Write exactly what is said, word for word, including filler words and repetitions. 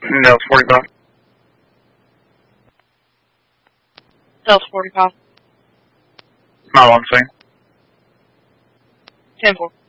No, forty-five. Delta forty-five. Not on scene. ten four.